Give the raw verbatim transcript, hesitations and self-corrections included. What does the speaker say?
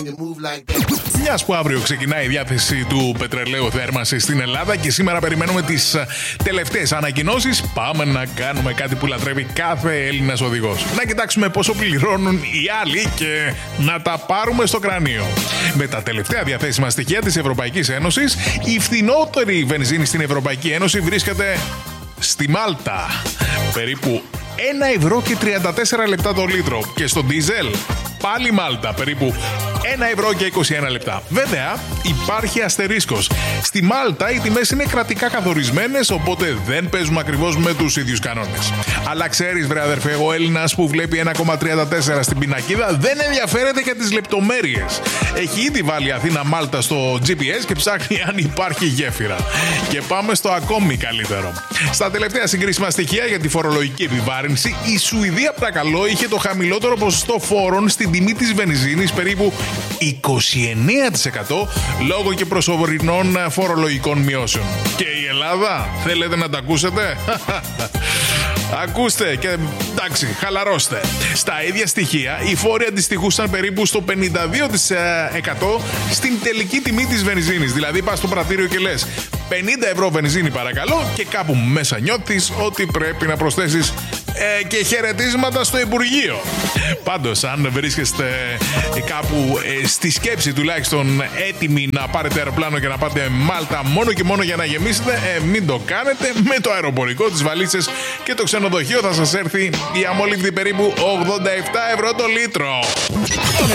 Μιας που αύριο ξεκινάει η διάθεση του πετρελαίου θέρμανσης στην Ελλάδα και σήμερα περιμένουμε τις τελευταίες ανακοινώσεις, πάμε να κάνουμε κάτι που λατρεύει κάθε Έλληνας οδηγός. Να κοιτάξουμε πόσο πληρώνουν οι άλλοι και να τα πάρουμε στο κρανίο. Με τα τελευταία διαθέσιμα στοιχεία της Ευρωπαϊκής Ένωσης, η φθηνότερη βενζίνη στην Ευρωπαϊκή Ένωση βρίσκεται στη Μάλτα. Περίπου ένα ευρώ και τριάντα τέσσερα λεπτά το λίτρο. Και στο ντίζελ, πάλι Μάλτα, περίπου ένα ευρώ και είκοσι ένα λεπτά. Βέβαια, υπάρχει αστερίσκος. Στη Μάλτα οι τιμές είναι κρατικά καθορισμένες, οπότε δεν παίζουμε ακριβώς με τους ίδιους κανόνες. Αλλά ξέρεις, βρε αδερφέ, ο Έλληνας που βλέπει ένα κόμμα τριάντα τέσσερα στην πινακίδα δεν ενδιαφέρεται για τις λεπτομέρειες. Έχει ήδη βάλει Αθήνα-Μάλτα στο τζι πι ες και ψάχνει αν υπάρχει γέφυρα. Και πάμε στο ακόμη καλύτερο. Στα τελευταία συγκρίσιμα στοιχεία για τη φορολογική επιβάρυνση, η Σουηδία, παρακαλώ, είχε το χαμηλότερο ποσοστό φόρων στην τιμή της βενζίνης, περίπου είκοσι εννέα τοις εκατό, λόγω και προσωρινών φορολογικών μειώσεων. Και η Ελλάδα, θέλετε να τα ακούσετε? Ακούστε και εντάξει, χαλαρώστε. Στα ίδια στοιχεία, οι φόροι αντιστοιχούσαν περίπου στο πενήντα δύο τοις εκατό στην τελική τιμή της βενζίνης. Δηλαδή, πας στο πρατήριο και λες πενήντα ευρώ βενζίνη, παρακαλώ, και κάπου μέσα νιώθεις ότι πρέπει να προσθέσεις ε, και χαιρετίσματα στο Υπουργείο. Πάντως, αν βρίσκεστε κάπου ε, στη σκέψη τουλάχιστον έτοιμοι να πάρετε αεροπλάνο και να πάτε Μάλτα μόνο και μόνο για να γεμίσετε, ε, μην το κάνετε. Με το αεροπορικό, τις βαλίτσες και το ξενοδοχείο θα σας έρθει η αμόλυβδη περίπου ογδόντα επτά ευρώ το λίτρο.